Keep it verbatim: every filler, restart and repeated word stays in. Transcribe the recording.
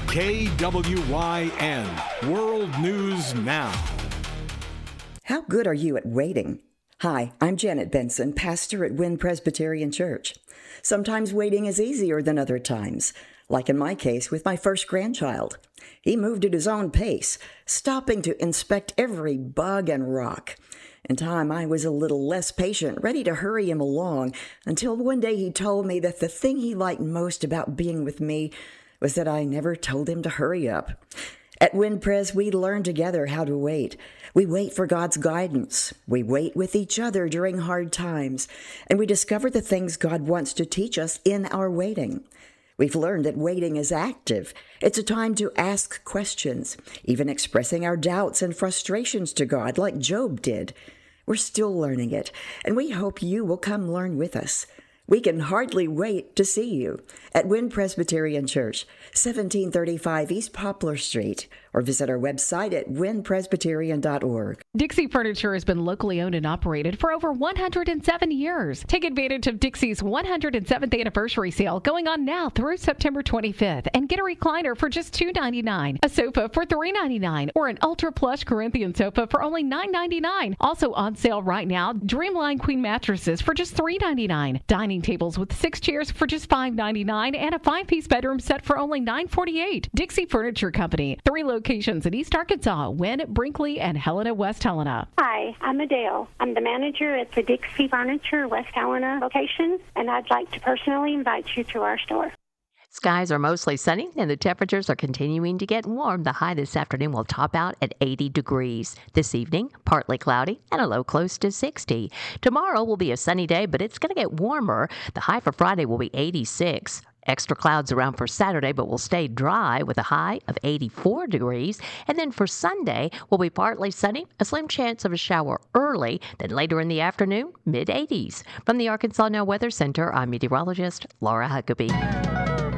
K W Y N, World News Now. How good are you at waiting? Hi, I'm Janet Benson, pastor at Wynn Presbyterian Church. Sometimes waiting is easier than other times, like in my case with my first grandchild. He moved at his own pace, stopping to inspect every bug and rock. In time, I was a little less patient, ready to hurry him along, until one day he told me that the thing he liked most about being with me was that I never told him to hurry up. At Wynn Pres, we learn together how to wait. We wait for God's guidance. We wait with each other during hard times, and we discover the things God wants to teach us in our waiting. We've learned that waiting is active. It's a time to ask questions, even expressing our doubts and frustrations to God like Job did. We're still learning it, and we hope you will come learn with us. We can hardly wait to see you at Wynn Presbyterian Church, seventeen thirty-five East Poplar Street, or visit our website at wynn presbyterian dot org. Dixie Furniture has been locally owned and operated for over one hundred seven years. Take advantage of Dixie's one hundred seventh anniversary sale going on now through September twenty-fifth and get a recliner for just two ninety-nine, a sofa for three ninety-nine, or an ultra plush Corinthian sofa for only nine ninety-nine. Also on sale right now, Dreamline Queen mattresses for just three ninety-nine, dining tables with six chairs for just five ninety-nine, and a five-piece bedroom set for only nine forty-eight. Dixie Furniture Company, three locations in East Arkansas, Wynn, Brinkley, and Helena, West Helena. Hi, I'm Adele. I'm the manager at the Dixie Furniture West Helena location, and I'd like to personally invite you to our store. Skies are mostly sunny, and the temperatures are continuing to get warm. The high this afternoon will top out at eighty degrees. This evening, partly cloudy and a low close to sixty. Tomorrow will be a sunny day, but it's going to get warmer. The high for Friday will be eighty-six. Extra clouds around for Saturday, but will stay dry with a high of eighty-four degrees. And then for Sunday, will be partly sunny, a slim chance of a shower early. Then later in the afternoon, mid eighties. From the Arkansas Now Weather Center, I'm meteorologist Laura Huckabee.